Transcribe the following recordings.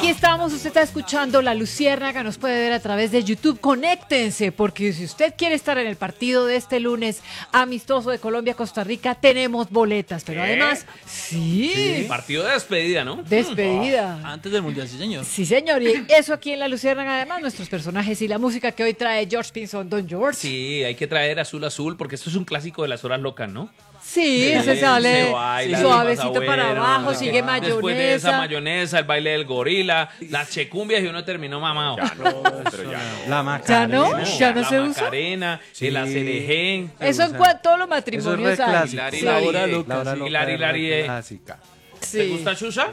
Aquí estamos, usted está escuchando La Luciérnaga, nos puede ver a través de YouTube. Conéctense, porque si usted quiere estar en el partido de este lunes amistoso de Colombia-Costa Rica, tenemos boletas. Pero además, sí. Partido de despedida, ¿no? Despedida. Antes del Mundial, sí, señor. Sí, señor. Y eso aquí en La Luciérnaga, además, nuestros personajes y la música que hoy trae George Pinzón. Don George. Sí, hay que traer Azul Azul, porque esto es un clásico de las horas locas, ¿no? Sí, se sale baila, suavecito pasa para bueno, abajo, no sé sigue qué. mayonesa. Después de esa mayonesa, el baile del gorila, las checumbias y uno terminó mamado. Ya no, pero ya no. La Macarena. ¿Ya no se la usa? Macarena, el acerején. Eso en todos los matrimonios Eso es re hay. clásico. Hilari, Sí. Hilari, hora loca. La hora sí, loca Hilari, es Hilari, re clásica. Sí. ¿Te gusta Xuxa?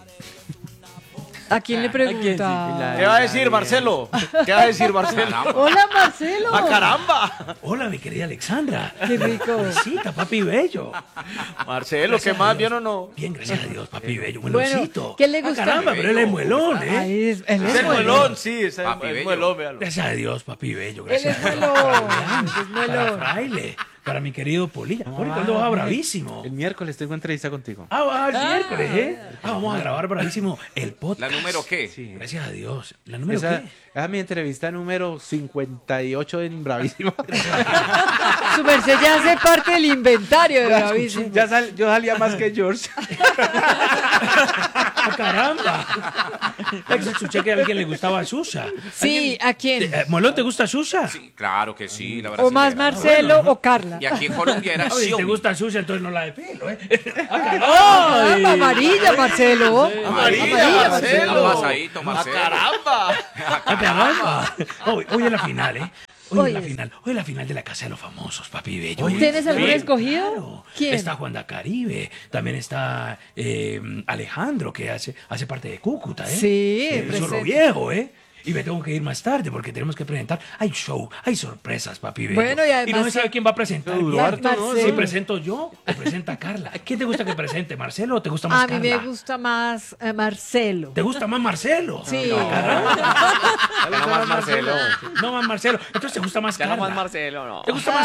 ¿A quién le pregunta? ¿Qué va a decir Marcelo? ¿Qué va a decir Marcelo? Hola, Marcelo. ¡Ah, caramba! Hola, mi querida Alexandra. Qué rico. Besita, papi bello. Marcelo, ¿qué más? ¿Bien o no? Bien, gracias a Dios, papi bello. Bueno, Mueloncito. ¿qué le gusta? Caramba, pero él es muelón, ¿eh? Ahí es, él Es es el muelón. muelón, sí, es Papi el bello. muelón, véalo. Gracias a Dios, papi bello. Él Gracias es a Dios. muelón. Es Para muelón. Fraile, para mi querido Polilla. Poli, ¿cuándo va Bravísimo? El miércoles tengo entrevista contigo. Va el miércoles, ¿eh? Vamos a grabar Bravísimo el podcast. ¿La número qué? Sí. Gracias a Dios. ¿La número Esa qué? es mi entrevista número 58 en Bravísimo. Su merced ya hace parte del inventario de Bravísimo. Yo salía más que George. ¡Ah, caramba! Escuché que a alguien le gustaba Xuxa. Sí, ¿a quién? ¿Molón te gusta Xuxa? Sí, claro que sí, la verdad. ¿O más Marcelo o Carla? Y aquí en Colombia era Oye, ¿te Xiaomi. gusta Xuxa? Entonces no la de pelo, ¿eh? ¡Ah, ¡Oh! Amarilla, Marcelo. Amarilla, Marcelo. Pasadito, Marcelo. ¡Caramba! caramba! Hoy es la final, ¿eh? Hoy es la Hoy es. final. Hoy es la final de la Casa de los Famosos, papi bello. ¿Tienes algún Sí, escogido? claro. ¿Quién? Está Juan Caribe, también está Alejandro, que hace parte de Cúcuta, ¿eh? Sí, El zorro presente. viejo, ¿eh? Y me tengo que ir más tarde porque tenemos que presentar. Hay show, hay sorpresas, papi bello. Bueno, y además no se sabe quién va a presentar. Duarte, ¿no? Si Sí. presento yo o presenta Carla. ¿Quién te gusta que presente, Marcelo o te gusta más A mí Carla? me gusta más Marcelo. ¿Te gusta más Marcelo? Sí. Ya no más Marcelo. No más Marcelo. Entonces te gusta más Ya no Carla. más Marcelo, no. ¿Te gusta más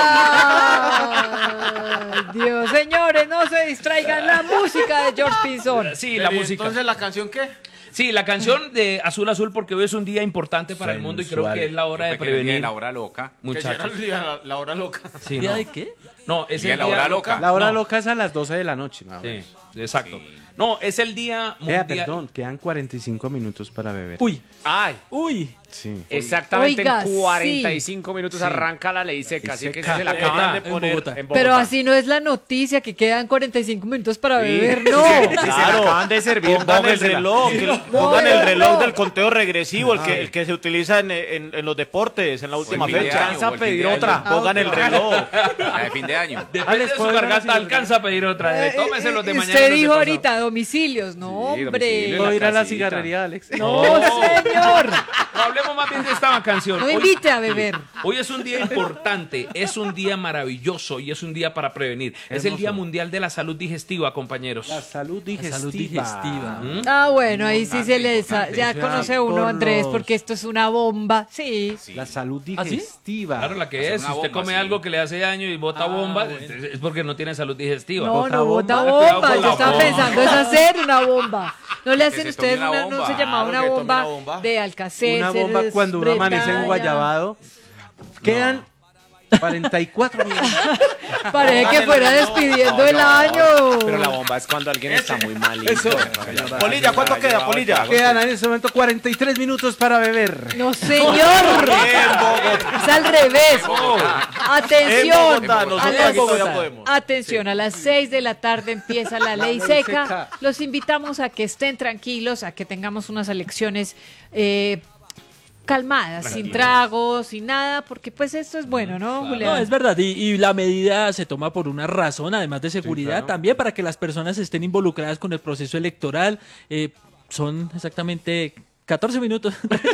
Carla? Ay, Dios, señores, no se distraigan la música de George Pinzón. Sí, la música. Entonces, ¿la canción qué? Sí, la canción de Azul Azul porque hoy es un día importante para el mundo y creo que es la hora de Porque el día de prevenir. la hora loca. Muchachos. Que ya era la hora loca. Sí, ¿Día no. de qué? No, es Día el de la día hora loca. La hora No. loca es a las 12 de la noche. ¿No? Sí, exacto. No, es el día mundial. Perdón, quedan 45 minutos para beber. Uy, Ay, uy. Sí. exactamente Oiga, en 45 minutos arranca la ley seca. Así que se la acaban de En poner Bogotá. en Bogotá. Pero así no es la noticia, que quedan 45 minutos para beber, no. Si se la acaban de servir, Pongan el póngansela. reloj, No, pongan el reloj no. del conteo regresivo, el que se utiliza en los deportes, en la última fin de fecha. año, Alcanza o a el pedir fin de otra, año. pongan el reloj. La de fin de año. Depende de su ¿puedo ir a la garganta, cigarrería? alcanza a pedir otra. Tómese los de mañana. Usted los de dijo pasado. ahorita domicilios, no, hombre. domicilio. ¿Puedo ir a la casita. cigarrería, Alex? No, señor. No, hablemos más bien de esta canción. No me Hoy- invite a beber. Hoy es un día importante, es un día maravilloso y es un día para prevenir. Es el Día Mundial de la Salud Digestiva, compañeros. La salud digestiva. Salud digestiva. Ah, bueno, ahí sí se le importante. ya Eso conoce era uno, por Andrés, los- porque esto es una bomba. Sí. La salud ¿Ah, sí? digestiva. Claro, la que Hacer es. Si una usted bomba, come sí. algo que le hace daño y bota bomba, es porque no tiene salud digestiva. No, ¿Bota no bota bomba? Cuidado bomba. con Yo la estaba bomba. pensando es hacer una bomba. ¿No le hacen se ustedes tome una una, no bomba. se llamaba Claro, una que tome bomba, una bomba. de Alcacer? Una bomba cuando uno amanece en Guayabado. Quedan 44 minutos. Parece que fuera despidiendo el año. Pero la bomba es cuando alguien está muy malito. Polilla, ¿cuánto queda, Polilla? Quedan en este momento 43 minutos para beber. No, señor. En Bogotá. Es al revés. En Atención. Bogotá, A nosotros las- aquí todavía podemos. Atención, a las 6 de la tarde empieza la ley ley seca. seca. Los invitamos a que estén tranquilos, a que tengamos unas elecciones calmadas, sin tragos, sin nada, porque pues esto es bueno, ¿no, Julián? No, es verdad. Y la medida se toma por una razón, además de seguridad, también para que las personas estén involucradas con el proceso electoral. Son exactamente 14 minutos. ¡Qué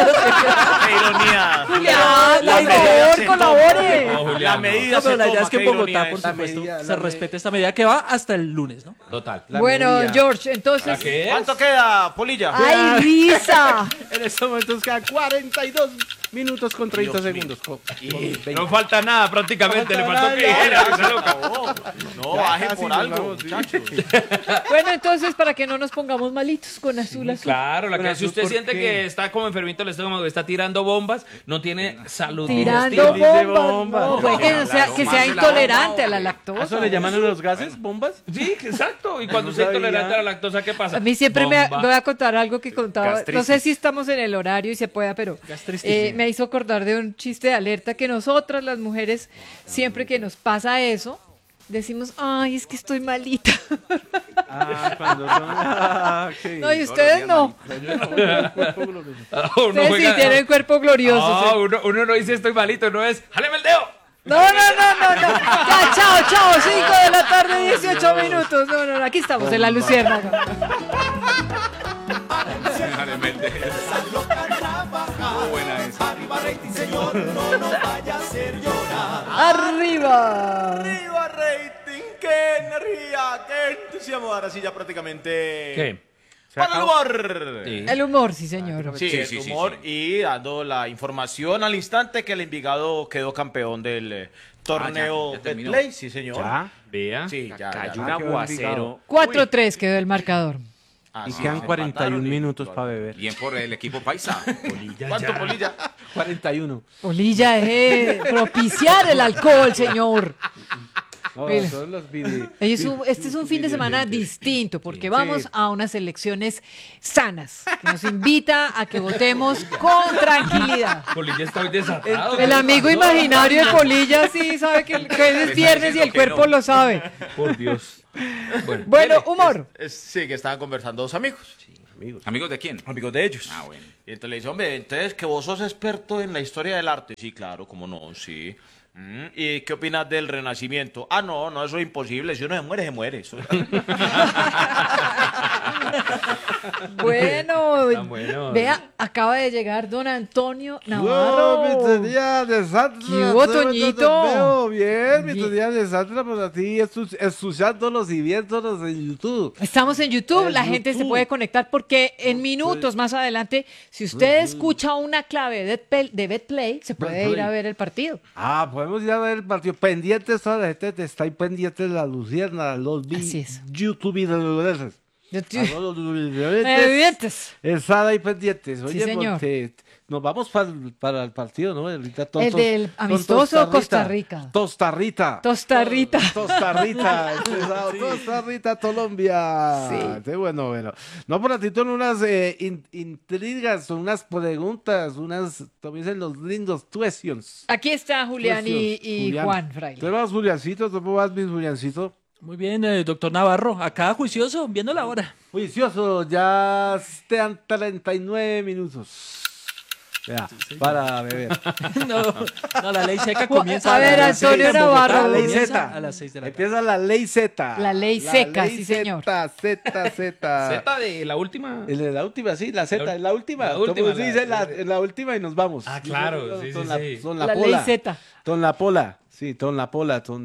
ironía! Julián, La por medida favor, se colabore. No, Julián, La no. medida No, se pero la idea toma, es que en qué Bogotá, ironía por esta. supuesto, medida, se respete esta medida que va hasta el lunes, ¿no? Total. Bueno, medida. George, entonces... ¿Qué es? ¿Cuánto queda, Polilla? ¡Ay, risa! En estos momentos quedan 42 minutos con 30 segundos. No falta nada prácticamente, le faltó que dijera. que está loca. No, bajen por algo, muchachos. Bueno, entonces, para que no nos pongamos malitos con azul. Claro, la que Bueno, si usted ¿por siente qué? que está como enfermito el estómago, está tirando bombas, no tiene salud Tirando digestiva. bombas. No, pues que sea intolerante a la lactosa. ¿Eso le llaman a los gases bombas? Sí, exacto. Y cuando No usted es sabía. intolerante a la lactosa, ¿qué pasa? A mí siempre me Bomba. voy a contar algo que contaba. Gastritis. No sé si estamos en el horario y se pueda, pero Gastritis. me hizo acordar de un chiste de alerta que nosotras, las mujeres, siempre que nos pasa eso, decimos, ay, es que estoy malita. Ah, cuando son... Ah, qué No, y ustedes no. Ah, uno Ustedes sí juega- tienen cuerpo glorioso. Ah, sí. uno no dice estoy malito, no es, ¡jáleme el dedo! No. Ya, chao. 5 de la tarde, 18 minutos. No. Aquí estamos en la Luciérnaga. Arriba. ¡Arriba rating! ¡Qué energía! ¡Qué entusiasmo! Ahora sí ya prácticamente... ¿Qué? ¡Para el humor! Sí. El humor, sí, señor. Sí, el humor y dando la información al instante que el Envigado quedó campeón del torneo ya terminó. Betplay, sí señor. ¿Ya? Vea. Sí, ya. Cayó un ya. aguacero. 4-3 quedó el marcador. Y quedan 41 minutos para beber. Bien por el equipo paisa. ¿Cuánto, Polilla? 41. Polilla es propiciar el alcohol, señor. No, Mira. son los vide- Este es un fin de semana distinto porque vamos a unas elecciones sanas. Que nos invita a que votemos con tranquilidad. Polilla está hoy desatado. El amigo imaginario de Polilla sí sabe que es viernes y el cuerpo lo sabe. Por Dios. Bueno, humor. Sí, que estaban conversando dos amigos. ¿Amigos de quién? Amigos de ellos. Ah, bueno. Y entonces le dice, hombre, entonces que vos sos experto en la historia del arte. Sí, claro, cómo no, sí. ¿Y qué opinas del Renacimiento? Ah, no, eso es imposible. Si uno se muere, se muere. Eso- Bueno, Tan bueno. vea, acaba de llegar don Antonio ¡Wow, Navarro. Mr. Díaz de Satra! ¿Qué hubo, Toñito? Te veo bien, Bien. Mr. Díaz de Satra, por aquí escuchándolos y viéndolos en YouTube. Estamos en YouTube, En la gente se YouTube. puede conectar porque en minutos más adelante, si usted escucha una clave de BetPlay, se puede ir a ver el partido. Ah, podemos ir a ver el partido. Pendientes, toda la gente está ahí pendiente de la Lucierna, los Así es. YouTube y los Evidentes. están ahí pendientes. Oye, señor. porque nos vamos para el partido, ¿no? Ahorita El del amistoso Costa Rica. Costa Rica. Costa Rica. Costa Rica, Costa Rica, Colombia. Sí. Sí, bueno. No, por ratito en unas intrigas, unas preguntas, como dicen los lindos questions. Aquí está Julián y Julián. Juan Fraile. ¿Tú vas, Juliancito? ¿Cómo vas, mi Juliancito? Muy bien, doctor Navarro. Acá juicioso, viendo la hora. Juicioso, ya están 39 minutos. Ya, para beber. No, la ley seca comienza A ver, las Antonio 6 en Navarro. Bogotá, La ley comienza Z. a las 6 de la tarde. Empieza la ley Z. La ley seca, sí, señor. Z. Z de la última. La última, sí, la Z, la última. la última, Como se dice la última y nos vamos. Ah, claro, sí, Ton sí, la, sí. ton la La pola. ley Z. Ton la pola. Sí, ton la pola, ton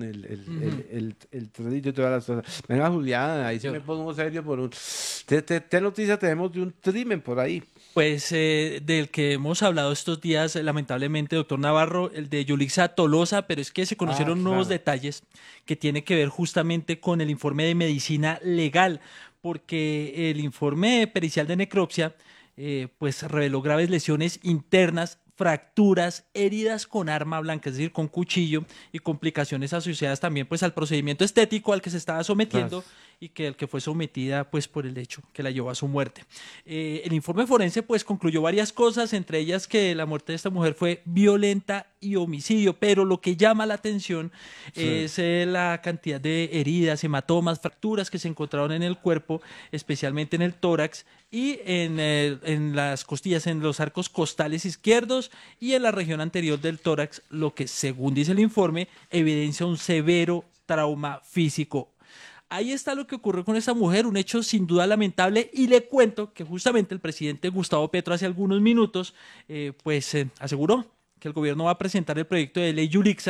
el tradito y todas las cosas. Venga, Julián, ahí sí me pongo serio por un... ¿Qué noticia tenemos de un crimen por ahí? Pues del que hemos hablado estos días, lamentablemente, doctor Navarro, el de Yulixa Tolosa, pero es que se conocieron nuevos detalles que tienen que ver justamente con el informe de medicina legal, porque el informe pericial de necropsia pues reveló graves lesiones internas, fracturas, heridas con arma blanca, es decir, con cuchillo, y complicaciones asociadas también pues al procedimiento estético al que se estaba sometiendo y que el que fue sometida pues por el hecho que la llevó a su muerte. El informe forense pues concluyó varias cosas, entre ellas que la muerte de esta mujer fue violenta y homicidio, pero lo que llama la atención es la cantidad de heridas, hematomas, fracturas que se encontraron en el cuerpo, especialmente en el tórax y en las costillas, en los arcos costales izquierdos y en la región anterior del tórax, lo que según dice el informe evidencia un severo trauma físico. Ahí está lo que ocurrió con esa mujer, un hecho sin duda lamentable, y le cuento que justamente el presidente Gustavo Petro hace algunos minutos aseguró que el gobierno va a presentar el proyecto de ley Yulixa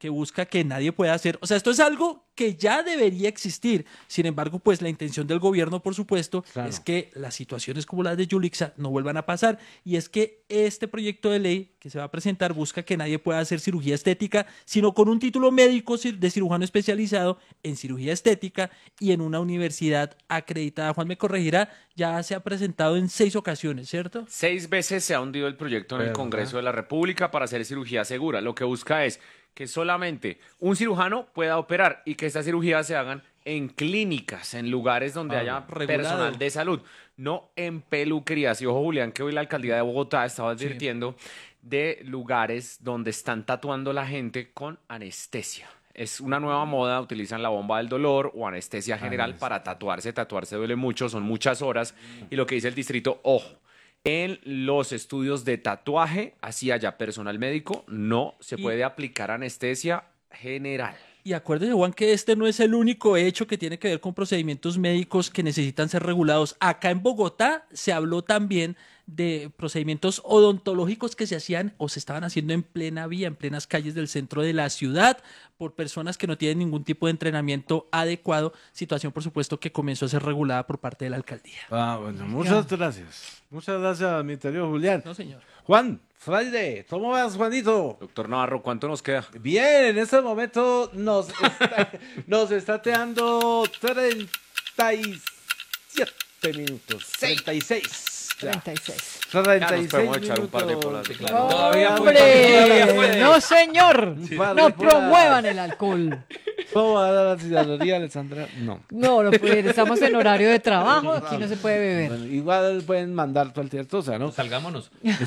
que busca que nadie pueda hacer. O sea, esto es algo que ya debería existir. Sin embargo, pues la intención del gobierno, por supuesto, es que las situaciones como las de Yulixa no vuelvan a pasar. Y es que este proyecto de ley que se va a presentar busca que nadie pueda hacer cirugía estética, sino con un título médico de cirujano especializado en cirugía estética y en una universidad acreditada. Juan me corregirá, ya se ha presentado en 6 ocasiones, ¿cierto? 6 veces se ha hundido el proyecto en el Congreso de la República para hacer cirugía segura. Lo que busca es que solamente un cirujano pueda operar y que estas cirugías se hagan en clínicas, en lugares donde haya personal de salud, no en peluquerías. Y ojo, Julián, que hoy la alcaldía de Bogotá estaba advirtiendo de lugares donde están tatuando la gente con anestesia. Es una nueva moda, utilizan la bomba del dolor o anestesia general para tatuarse. Tatuarse duele mucho, son muchas horas. Y lo que dice el distrito, ojo, en los estudios de tatuaje, así haya personal médico, no se puede aplicar anestesia general. Y acuérdese, Juan, que este no es el único hecho que tiene que ver con procedimientos médicos que necesitan ser regulados. Acá en Bogotá se habló también de procedimientos odontológicos que se hacían o se estaban haciendo en plena vía, en plenas calles del centro de la ciudad, por personas que no tienen ningún tipo de entrenamiento adecuado, situación, por supuesto, que comenzó a ser regulada por parte de la alcaldía. Bueno, muchas gracias. Muchas gracias, mi querido Julián. No, señor. Juan, Friday, ¿cómo vas, Juanito? Doctor Navarro, ¿cuánto nos queda? Bien, en este momento nos está teando 37 minutos. 36. 36. 36 podemos echar un par de minutos. polas. Claro, todavía ¡Hombre! puede. No, señor. par No de polas. promuevan el alcohol. ¿Cómo va a dar la ciudadanía, Alexandra? No. No, estamos en horario de trabajo, aquí no se puede beber. Bueno, igual pueden mandar cualquier cosa, ¿no? Salgámonos.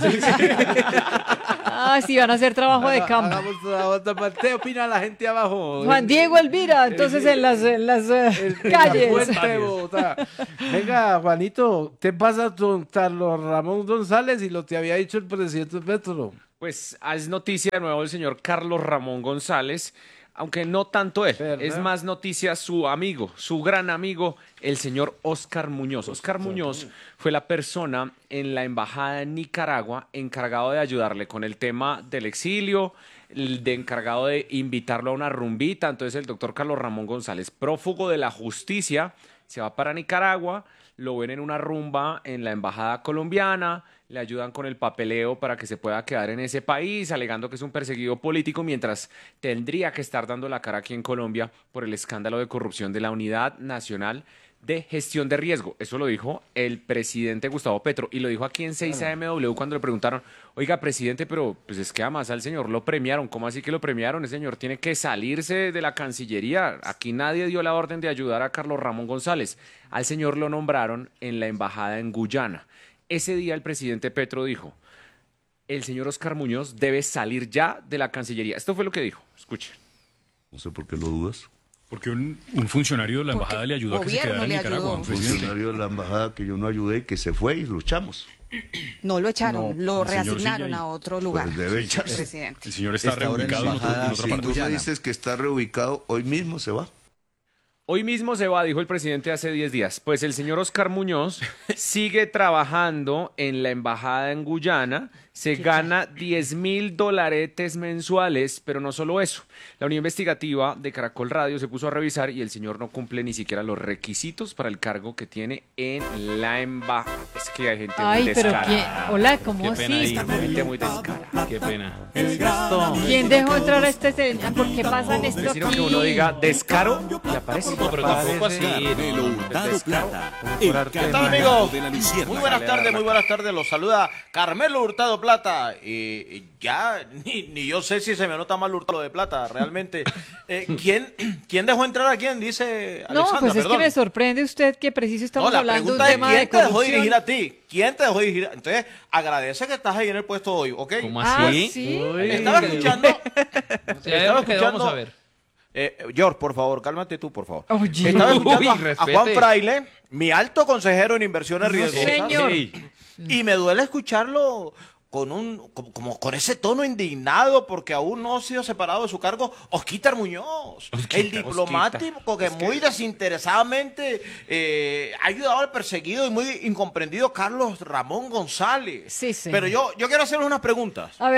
Ah, sí, van a hacer trabajo de campo. Hagamos ¿Qué opina la gente abajo? Juan Diego Elvira, entonces en las En la calles. Fuente de Bogotá. Venga, Juanito, ¿qué pasa con Carlos Ramón González y lo que había dicho el presidente Petro? Pues es noticia de nuevo el señor Carlos Ramón González, aunque no tanto él, ¿Verdad? es más noticia su amigo, su gran amigo, el señor Óscar Muñoz. Óscar Muñoz fue la persona en la embajada de Nicaragua encargado de ayudarle con el tema del exilio, encargado de invitarlo a una rumbita. Entonces el doctor Carlos Ramón González, prófugo de la justicia, se va para Nicaragua, lo ven en una rumba en la embajada colombiana, le ayudan con el papeleo para que se pueda quedar en ese país, alegando que es un perseguido político, mientras tendría que estar dando la cara aquí en Colombia por el escándalo de corrupción de la Unidad Nacional de Gestión de Riesgo. Eso lo dijo el presidente Gustavo Petro y lo dijo aquí en 6AMW cuando le preguntaron, oiga, presidente, pero pues es que además al señor lo premiaron. ¿Cómo así que lo premiaron? El señor tiene que salirse de la Cancillería. Aquí nadie dio la orden de ayudar a Carlos Ramón González. Al señor lo nombraron en la embajada en Guyana. Ese día el presidente Petro dijo, el señor Óscar Muñoz debe salir ya de la Cancillería. Esto fue lo que dijo. Escuchen. No sé por qué lo dudas. Porque un funcionario de la embajada le ayudó a que se quedara en Nicaragua, Un presidente. funcionario de la embajada que yo no ayudé, que se fue y luchamos. No lo echaron, lo el señor reasignaron sigue ahí. a otro lugar. Pues debe echarse. Presidente. El señor está ahora en la reubicado en embajada. otra Si parte. tú me dices que está reubicado, hoy mismo se va. Hoy mismo se va, dijo el presidente hace 10 días. Pues el señor Óscar Muñoz sigue trabajando en la embajada en Guyana, se gana $10,000 mensuales, pero no solo eso. La unidad investigativa de Caracol Radio se puso a revisar y el señor no cumple ni siquiera los requisitos para el cargo que tiene en la embajada. Es que hay gente Ay, muy pero descarada. ¿quién? Hola, ¿cómo Qué así? pena ahí. Gente muy descarada. Qué pena. ¿Quién dejó entrar a este señor? ¿Por qué pasan esto Prefiero aquí? que uno diga descaro y aparece. No, pero tampoco así. ¿Qué tal, amigos? Muy buenas tardes. Los saluda Carmelo Hurtado Plata. Ya, ni yo sé si se me nota mal Hurtado de Plata, realmente. ¿Quién dejó entrar a quién? Dice Alexandra, No, pues es perdón. que me sorprende usted que preciso estamos No, la hablando de un pregunta es tema de ¿quién te dejó corrupción. dirigir a ti? ¿Quién te dejó dirigir? Entonces, agradece que estás ahí en el puesto hoy, ¿ok? ¿Cómo Ah, así? sí. Estaba escuchando... Ya que vamos a ver. George, por favor, cálmate tú, por favor. Oye. Estaba escuchando a respete. Juan Fraile, mi alto consejero en inversiones riesgosas. señor. Y me duele escucharlo como con ese tono indignado porque aún no ha sido separado de su cargo Osquítar Muñoz, el diplomático que muy desinteresadamente ha ayudado al perseguido y muy incomprendido Carlos Ramón González. Sí, señor. Pero yo quiero hacerle unas preguntas. A ver.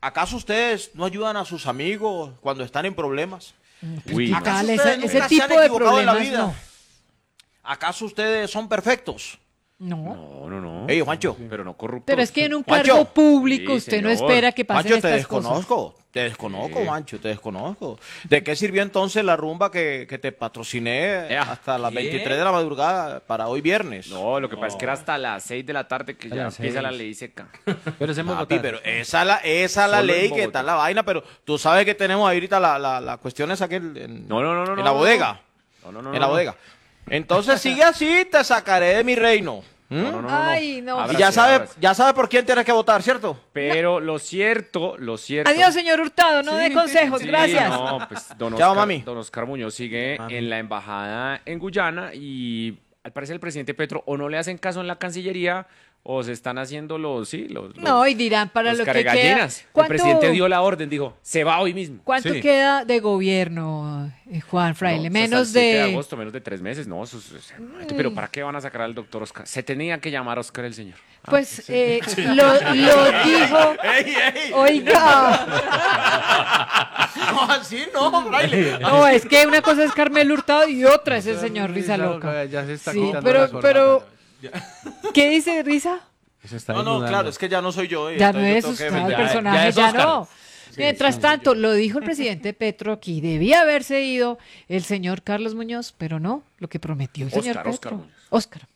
¿Acaso ustedes no ayudan a sus amigos cuando están en problemas? Uy, ¿Qué no. tal? ustedes Ese nunca se han tipo de equivocado en la problemas vida? no. ¿Acaso ustedes son perfectos? No. No. Ey, Juancho. Pero no corruptos. Pero es que en un Juancho. cargo público Sí, usted no señor. espera que pasen Juancho, te estas cosas. desconozco. Te desconozco, Juancho, te desconozco. ¿De qué sirvió entonces la rumba que te patrociné hasta las 23 de la madrugada para hoy viernes? No, lo que pasa es que era hasta las 6 de la tarde que ya las empieza 6. la ley seca. Pero es en Papi, Bogotá. pero esa es la Solo ley en que Bogotá. está la vaina, pero tú sabes que tenemos ahorita la cuestión esa aquí en No. la bodega. No. En la bodega. Entonces sigue así, te sacaré de mi reino. ¿Mm? Ay, no. Ábrase, Y ya ábrase. sabe por quién tienes que votar, ¿cierto? Pero lo cierto. Adiós, señor Hurtado, no dé consejos, Sí, gracias. No, pues don Chao, Oscar, mami. don Oscar Muñoz sigue en la embajada en Guyana y al parecer el presidente Petro o no le hacen caso en la Cancillería o se están haciendo los No, y dirán para los lo que queda. caregallinas. El presidente dio la orden, dijo, se va hoy mismo. ¿Cuánto Sí. queda de gobierno, Juan Fraile? No, Menos hasta el 7 de de... agosto, menos de 3 meses, no. Pero ¿para qué van a sacar al doctor Oscar? Se tenía que llamar Oscar el señor. Pues lo dijo... Oiga, No, así no, Fraile. no, es que una cosa es Carmelo Hurtado y otra es el señor Risa Loca. Ya se está Sí, quitando la corbata. pero... ¿Qué dice Risa? Se está No, inundando. claro, es que ya no soy yo. Ya no entonces es yo tengo que usted, el defender. personaje es ya Oscar. no. Mientras tanto, lo dijo el presidente Petro aquí, debía haberse ido el señor Carlos Muñoz, pero no, lo que prometió el señor Oscar Petro. Muñoz. Oscar.